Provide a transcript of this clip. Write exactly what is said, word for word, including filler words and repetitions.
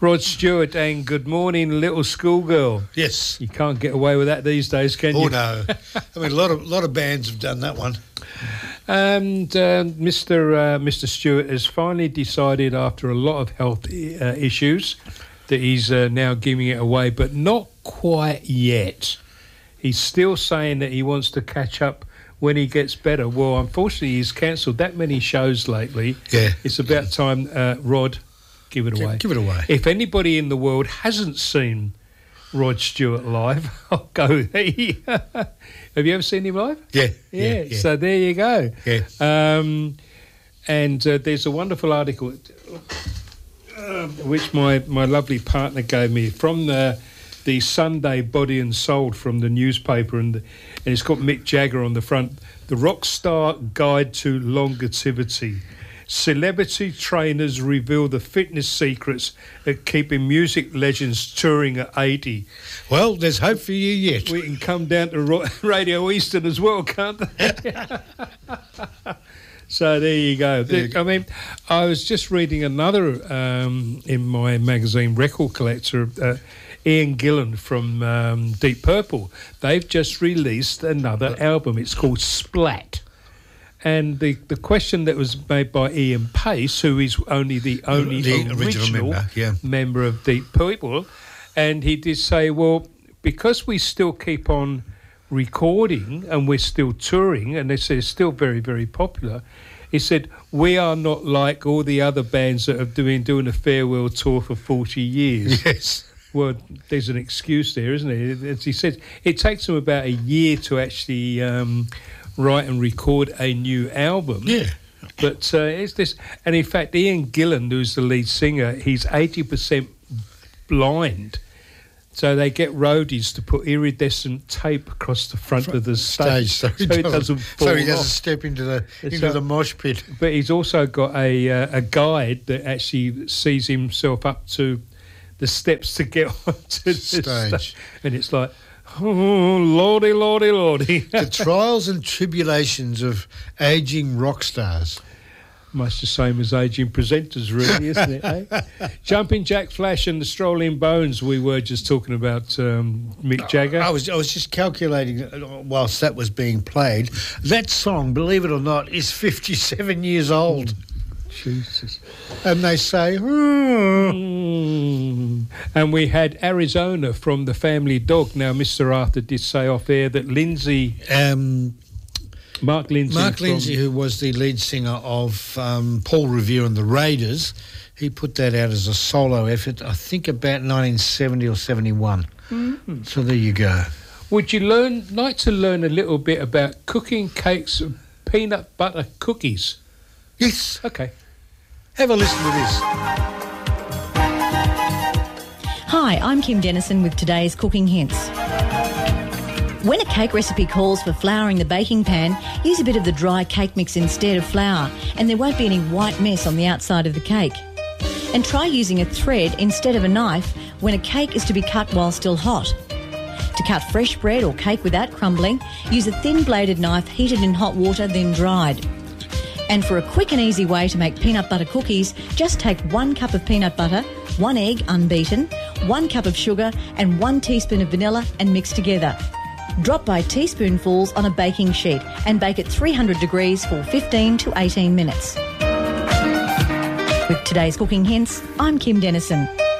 Rod Stewart, and good morning, little schoolgirl. Yes. You can't get away with that these days, can Oh, you? no. I mean, a lot of lot of bands have done that one. And uh, Mister Uh, Mister Stewart has finally decided, after a lot of health uh, issues, that he's uh, now giving it away, but not quite yet. He's still saying that he wants to catch up when he gets better. Well, unfortunately, he's cancelled that many shows lately. Yeah. It's about time, uh, Rod, give it away. Give it away. If anybody in the world hasn't seen Rod Stewart live, I'll go there. Have you ever seen him live? Yeah. Yeah, Yeah. yeah. so there you go. Yeah. Um, and uh, there's a wonderful article uh, which my, my lovely partner gave me from the the Sunday Body and Soul from the newspaper, and, the, and it's got Mick Jagger on the front. The Rockstar Guide to Longevity. Celebrity trainers reveal the fitness secrets of keeping music legends touring at eighty. Well, there's hope for you yet. We can come down to Ro- Radio Eastern as well, can't they? So there you go. There you go. I mean, I was just reading another um, in my magazine, Record Collector, uh, Ian Gillan from um, Deep Purple. They've just released another album. It's called Splat. And the, the question that was made by Ian Pace, who is only the only The original, original member, yeah. member of Deep Purple, and he did say, well, because we still keep on recording and we're still touring, and they say it's still very, very popular, he said, we are not like all the other bands that are doing, doing a farewell tour for forty years. Yes. Well, there's an excuse there, isn't it? As he said, it takes them about a year to actually um, write and record a new album. Yeah. But uh, it's this, and in fact, Ian Gillan, who's the lead singer, he's eighty percent blind. So they get roadies to put iridescent tape across the front of the stage, so, so it doesn't fall so he doesn't off. step into the into So- the mosh pit. But he's also got a uh, a guide that actually sees himself up to the steps to get onto the Stage. stage, and it's like, oh, lordy, lordy, lordy. The trials and tribulations of ageing rock stars. Much the same as ageing presenters, really, isn't it? Eh? Jumping Jack Flash and the Strolling Bones. We were just talking about um, Mick Jagger. I was I was just calculating uh, whilst that was being played. That song, believe it or not, is fifty-seven years old. Jesus. And they say, oh. Mm. And we had Arizona from the Family Dog. Now, Mister Arthur did say off air that Lindsay, Um, Mark Lindsay, Mark from, Lindsay, who was the lead singer of um, Paul Revere and the Raiders, he put that out as a solo effort, I think about nineteen seventy or seventy-one. Mm-hmm. So there you go. Would you learn like to learn a little bit about cooking cakes of peanut butter cookies? Yes. Okay. Have a listen to this. Hi, I'm Kim Dennison with today's cooking hints. When a cake recipe calls for flouring the baking pan, use a bit of the dry cake mix instead of flour, and there won't be any white mess on the outside of the cake. And try using a thread instead of a knife when a cake is to be cut while still hot. To cut fresh bread or cake without crumbling, use a thin-bladed knife heated in hot water, then dried. And for a quick and easy way to make peanut butter cookies, just take one cup of peanut butter, one egg unbeaten, one cup of sugar and one teaspoon of vanilla and mix together. Drop by teaspoonfuls on a baking sheet and bake at three hundred degrees for fifteen to eighteen minutes. With today's cooking hints, I'm Kim Dennison.